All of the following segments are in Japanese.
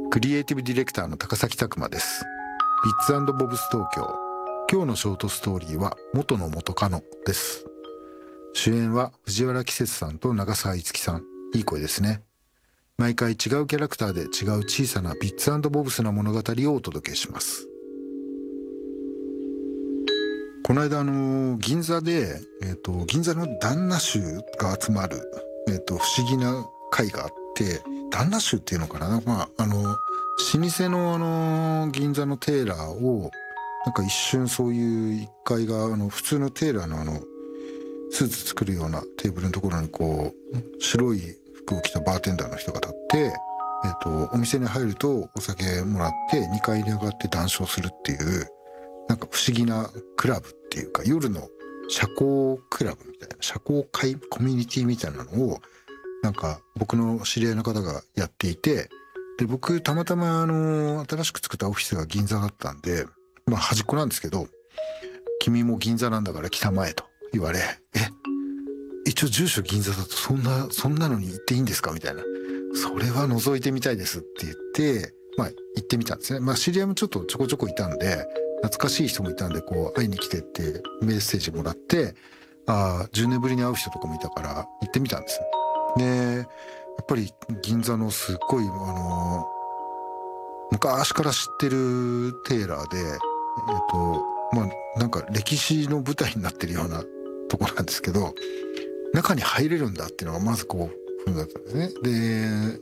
クリエイティブディレクターの高崎拓磨です。ビッツ&ボブス東京。今日のショートストーリーは元の元カノです。主演は藤原季節さんと長澤いつきさん。いい声ですね。毎回違うキャラクターで違う小さなビッツ&ボブスな物語をお届けします。この間銀座で、銀座の旦那衆が集まる、不思議な会があって、旦那衆っていうのかな、老舗の銀座のテーラーをなんか一瞬そういう一階が普通のテーラーのスーツ作るようなテーブルのところにこう白い服を着たバーテンダーの人が立って、お店に入るとお酒もらって2階に上がって談笑するっていうなんか不思議なクラブっていうか夜の社交クラブみたいな社交会コミュニティみたいなのをなんか僕の知り合いの方がやっていて、で僕たまたま新しく作ったオフィスが銀座だったんで、まあ端っこなんですけど、君も銀座なんだから来たまえと言われ、一応住所銀座だとそんなのに行っていいんですかみたいな、それは覗いてみたいですって言ってまあ行ってみたんですね。まあ知り合いもちょっとちょこちょこいたんで懐かしい人もいたんでこう会いに来てってメッセージもらって、10年ぶりに会う人とかもいたから行ってみたんです。でやっぱり銀座のすっごい昔から知ってるテーラーでまあなんか歴史の舞台になってるようなとこなんですけど、中に入れるんだっていうのがまずこうだったんですね。で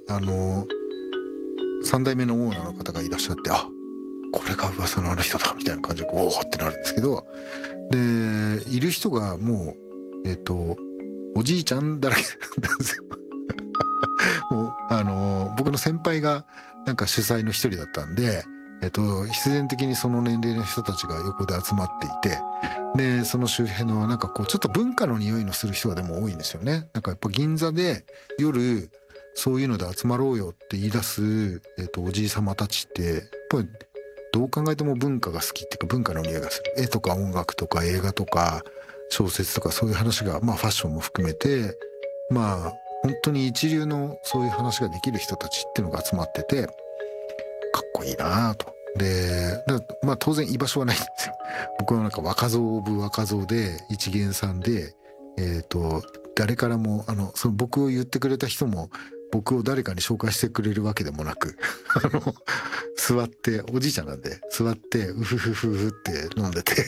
3代目のオーナーの方がいらっしゃって、これが噂のあの人だみたいな感じでおーってなるんですけど、でいる人がもうおじいちゃんだらけなんですよ。もう僕の先輩がなんか主催の一人だったんで、必然的にその年齢の人たちが横で集まっていて、でその周辺のなんかこうちょっと文化の匂いのする人がでも多いんですよね。なんかやっぱ銀座で夜そういうので集まろうよって言い出す、おじいさまたちってやっぱりどう考えても文化が好きっていうか文化の匂いがする。絵とか音楽とか映画とか小説とかそういう話が、まあファッションも含めてまあ本当に一流のそういう話ができる人たちっていうのが集まっててかっこいいなぁと。でまあ当然居場所はないんですよ。僕はなんか若造オブ若造で一元さんで誰からもその僕を言ってくれた人も僕を誰かに紹介してくれるわけでもなく座っておじいちゃんなんで座ってうふふふふって飲んでて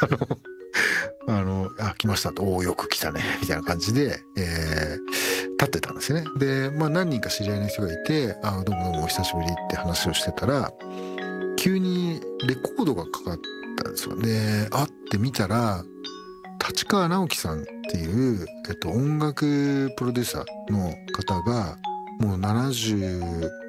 来ましたと、よく来たねみたいな感じで、立ってたんですよね。でまあ何人か知り合いの人がいてどうもどうもお久しぶりって話をしてたら急にレコードがかかったんですよ。で会ってみたら立川直樹さんっていう、音楽プロデューサーの方がもう70